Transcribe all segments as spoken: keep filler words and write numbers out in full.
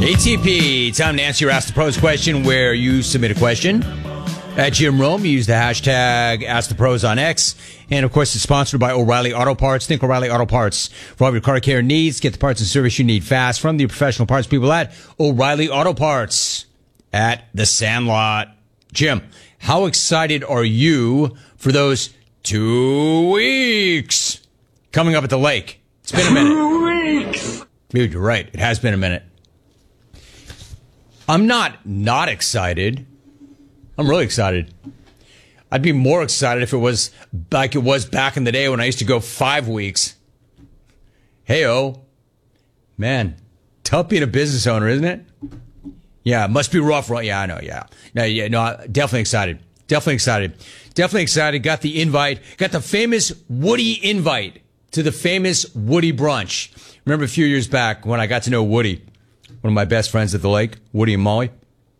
A T P, time to answer your Ask the Pros question, where you submit a question. At Jim Rome, you use the hashtag Ask the Pros on X. And, of course, it's sponsored by O'Reilly Auto Parts. Think O'Reilly Auto Parts for all of your car care needs. Get the parts and service you need fast from the professional parts people at O'Reilly Auto Parts at the Sandlot. Jim, how excited are you for those two weeks coming up at the lake? It's been a minute. Two weeks. Dude, you're right. It has been a minute. I'm not not excited. I'm really excited. I'd be more excited if it was like it was back in the day when I used to go five weeks. Hey-oh. Man, tough being a business owner, isn't it? Yeah, it must be rough. Right? Yeah, I know, yeah. No, yeah, no, definitely excited. Definitely excited. Definitely excited. Got the invite. Got the famous Woody invite to the famous Woody brunch. Remember a few years back when I got to know Woody, one of my best friends at the lake, Woody and Molly.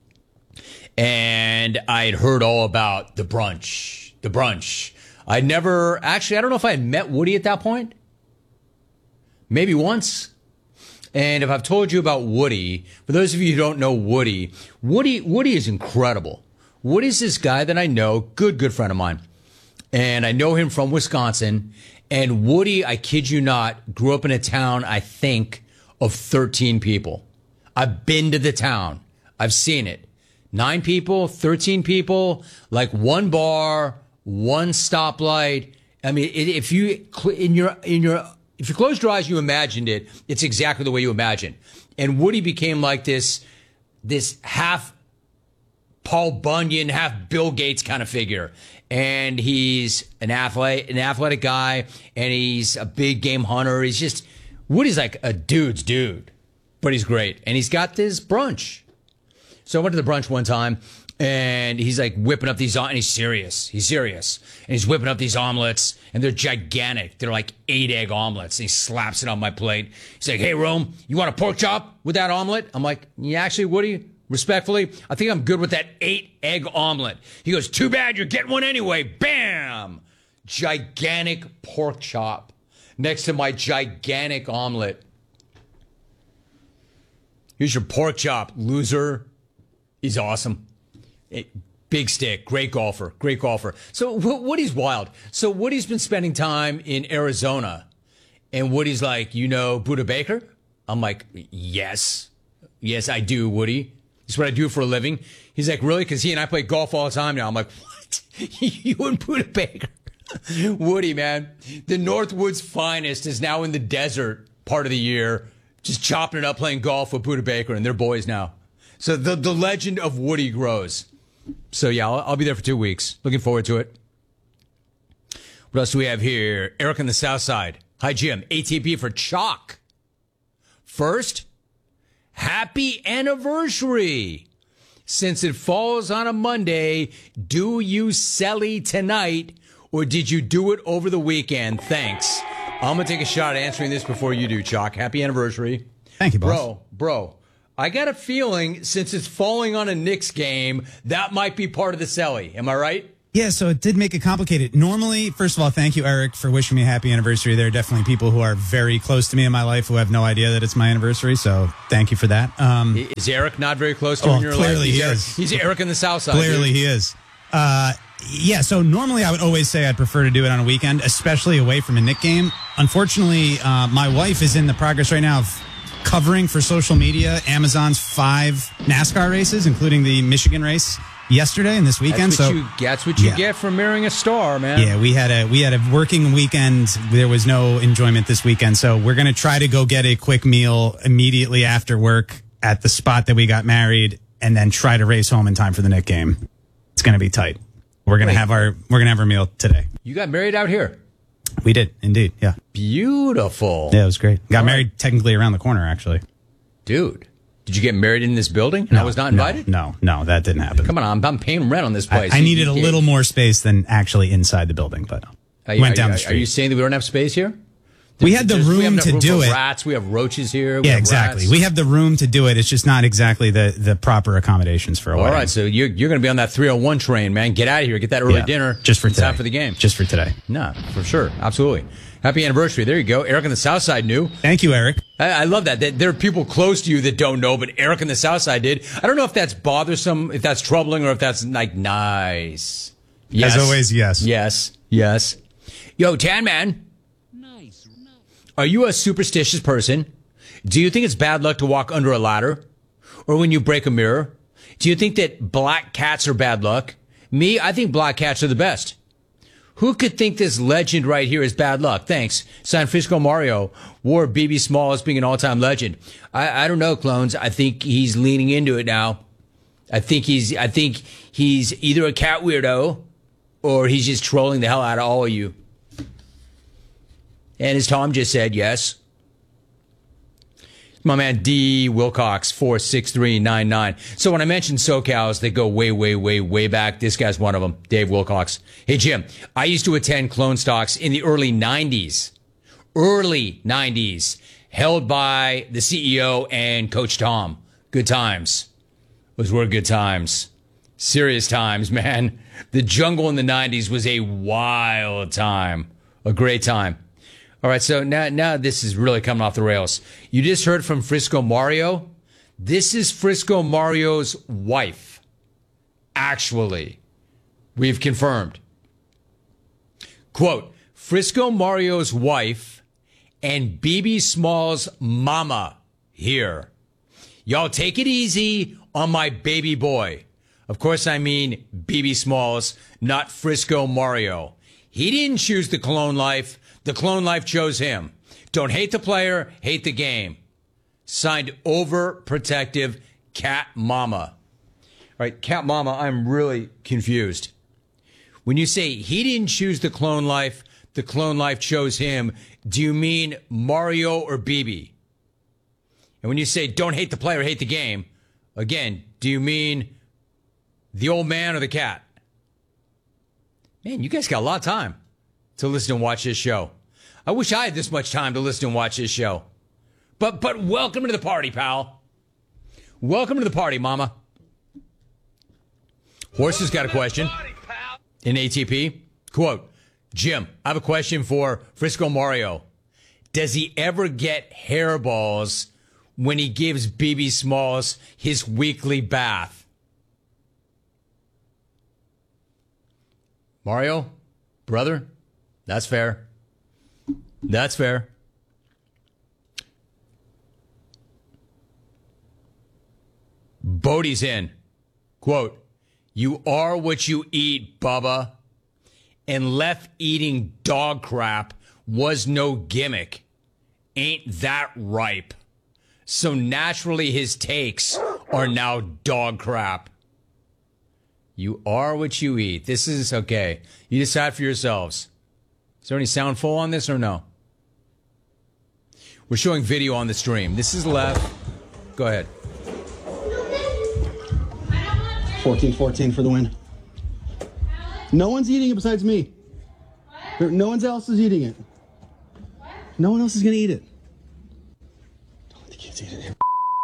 And I had heard all about the brunch, the brunch. I never, actually, I don't know if I had met Woody at that point. Maybe once. And if I've told you about Woody, for those of you who don't know Woody, Woody, Woody is incredible. Woody's this guy that I know, good, good friend of mine. And I know him from Wisconsin. And Woody, I kid you not, grew up in a town, I think, of thirteen people. I've been to the town. I've seen it. Nine people, thirteen people, like one bar, one stoplight. I mean, if you in your in your if you closed your eyes, you imagined it. It's exactly the way you imagine. And Woody became like this this half Paul Bunyan, half Bill Gates kind of figure. And he's an athlete, an athletic guy, and he's a big game hunter. He's just Woody's like a dude's dude, but he's great. And he's got this brunch. So I went to the brunch one time, and he's like whipping up these, and he's serious. He's serious. And he's whipping up these omelets, and they're gigantic. They're like eight egg omelets. And he slaps it on my plate. He's like, hey, Rome, you want a pork chop with that omelet? I'm like, yeah, actually, Woody, respectfully, I think I'm good with that eight egg omelet. He goes, too bad, you're getting one anyway. Bam! Gigantic pork chop next to my gigantic omelet. Here's your pork chop, loser. He's awesome. Big stick. Great golfer. Great golfer. So Woody's wild. So Woody's been spending time in Arizona. And Woody's like, you know Buda Baker? I'm like, yes. Yes, I do, Woody. It's what I do for a living. He's like, really? Because he and I play golf all the time now. I'm like, what? You and Buda Baker? Woody, man. The Northwoods finest is now in the desert part of the year, just chopping it up playing golf with Buda Baker, and they're boys now. So the, the legend of Woody grows. So, yeah, I'll, I'll be there for two weeks. Looking forward to it. What else do we have here? Eric on the South Side. Hi, Jim. A T P for Chalk. First, happy anniversary. Since it falls on a Monday, do you selly tonight, or did you do it over the weekend? Thanks. I'm going to take a shot at answering this before you do, Chalk. Happy anniversary. Thank you, boss. Bro, bro. I got a feeling since it's falling on a Knicks game, that might be part of the celly. Am I right? Yeah, so it did make it complicated. Normally, first of all, thank you, Eric, for wishing me a happy anniversary. There are definitely people who are very close to me in my life who have no idea that it's my anniversary, so thank you for that. Um, is Eric not very close to oh, you in your clearly life? He's he Eric, is. He's Eric in the South Side. Clearly dude. he is. Uh, yeah, so normally I would always say I'd prefer to do it on a weekend, especially away from a Knick game. Unfortunately, uh, my wife is in the progress right now of covering for social media Amazon's five NASCAR races, including the Michigan race yesterday and this weekend. That's what so you, that's what you yeah. get for marrying a star, man. Yeah, we had a we had a working weekend. There was no enjoyment this weekend, so we're going to try to go get a quick meal immediately after work at the spot that we got married, and then try to race home in time for the Knick game. It's going to be tight. We're going to have our we're going to have our meal today. You got married out here? We did, indeed. Yeah. Beautiful. Yeah, it was great. Got All married right. technically around the corner, actually. Dude, did you get married in this building? No, I was not invited? No, no, no, that didn't happen. Come on, I'm, I'm paying rent on this place. I, I You- needed you a can't- little more space than actually inside the building, but Are you, went are down you, the street. Are you saying that we don't have space here? We had the There's- we room have enough to room do for it. Rats, we have roaches here. We Yeah, have exactly. rats. We have the room to do it. It's just not exactly the, the proper accommodations for a All wedding. right, so you're, you're going to be on that three oh one train, man. Get out of here. Get that early Yeah, dinner. just for in today. time for the game. Just for today. No, for sure. Absolutely. Happy anniversary. There you go. Eric on the South Side knew. Thank you, Eric. I, I love that. that. There are people close to you that don't know, but Eric in the South Side did. I don't know if that's bothersome, if that's troubling, or if that's like nice. Yes. As always, yes. Yes. Yes. Yo, Tan Man. Nice. nice. Are you a superstitious person? Do you think it's bad luck to walk under a ladder? Or when you break a mirror? Do you think that black cats are bad luck? Me, I think black cats are the best. Who could think this legend right here is bad luck? Thanks. San Francisco Mario. War B B Smalls being an all-time legend. I, I don't know, clones. I think he's leaning into it now. I think he's, I think he's either a cat weirdo or he's just trolling the hell out of all of you. And as Tom just said, yes. My man D Wilcox, four six three nine nine. So when I mentioned SoCals, they go way, way, way, way back. This guy's one of them, Dave Wilcox. Hey, Jim, I used to attend Clone Stocks in the early nineties. Early nineties. Held by the C E O and Coach Tom. Good times. Those were good times. Serious times, man. The jungle in the nineties was a wild time. A great time. All right, so now now this is really coming off the rails. You just heard from Frisco Mario. This is Frisco Mario's wife. Actually, we've confirmed. Quote, Frisco Mario's wife and B B Smalls' mama here. Y'all take it easy on my baby boy. Of course, I mean B B Smalls, not Frisco Mario. He didn't choose the clone life. The clone life chose him. Don't hate the player, hate the game. Signed overprotective Cat Mama. All right, Cat Mama, I'm really confused. When you say he didn't choose the clone life, the clone life chose him, do you mean Mario or B B? And when you say don't hate the player, hate the game, again, do you mean the old man or the cat? Man, you guys got a lot of time to listen and watch this show. I wish I had this much time to listen and watch this show. But but welcome to the party, pal. Welcome to the party, mama. Horse has got a question in A T P. Quote, Jim, I have a question for Frisco Mario. Does he ever get hairballs when he gives B B Smalls his weekly bath? Mario, brother? That's fair. That's fair. Bodie's in. Quote, you are what you eat, Bubba. And left eating dog crap was no gimmick. Ain't that ripe? So naturally his takes are now dog crap. You are what you eat. This is okay. You decide for yourselves. Is there any sound full on this or no? We're showing video on the stream. This is left. Go ahead. fourteen fourteen for the win. No one's eating it besides me. There, no one else is eating it. No one else is going to eat it. Don't let the kids eat it.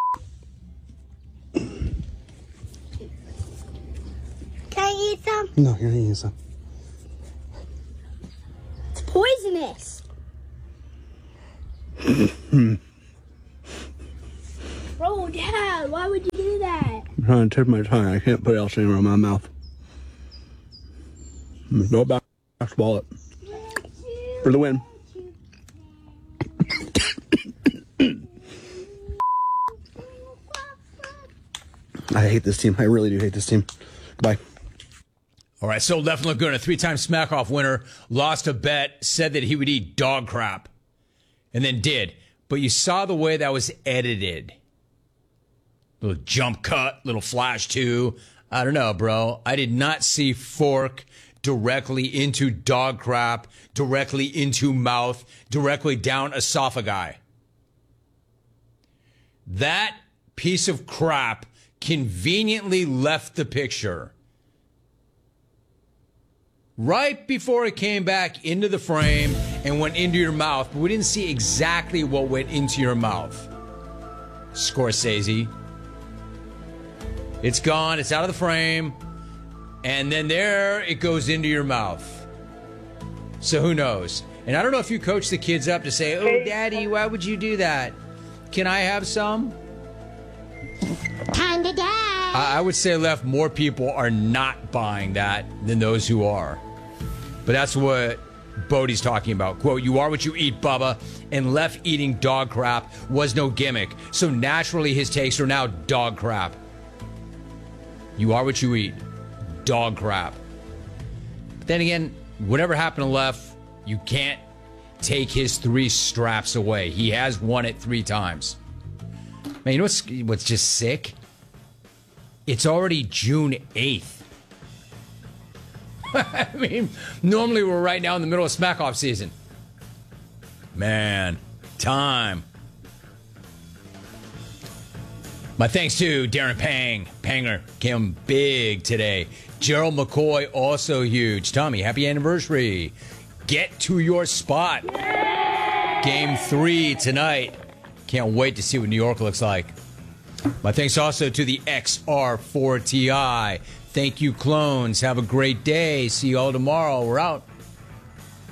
Can I eat some? No, you're not eating some. It's poisonous. Bro, Dad, why would you do that? I'm trying to tip my tongue. I can't put else anywhere in my mouth. Go back. Swallow it. For the win. I hate this team. I really do hate this team. Goodbye. All right, so Left Laguna, three-time Smack-Off winner, lost a bet, said that he would eat dog crap, and then did. But you saw the way that was edited. Little jump cut, little flash too. I don't know, bro. I did not see fork directly into dog crap, directly into mouth, directly down esophagi. That piece of crap conveniently left the picture right before it came back into the frame and went into your mouth, but we didn't see exactly what went into your mouth. Scorsese. It's gone. It's out of the frame. And then there it goes into your mouth. So who knows? And I don't know if you coach the kids up to say, oh, Daddy, why would you do that? can I have some? Kinda dad. I, I would say left more people are not buying that than those who are. But that's what Bodie's talking about. Quote, you are what you eat, Bubba. And left eating dog crap was no gimmick. So naturally his takes are now dog crap. You are what you eat. Dog crap. But then again, whatever happened to Left, you can't take his three straps away. He has won it three times. Man, you know what's, what's just sick? It's already June eighth. I mean, normally we're right now in the middle of smack off season. Man, time. My thanks to Darren Pang. Panger came big today. Gerald McCoy, also huge. Tommy, happy anniversary. Get to your spot. Game three tonight. Can't wait to see what New York looks like. My thanks also to the X R four T I. Thank you, clones. Have a great day. See you all tomorrow. We're out.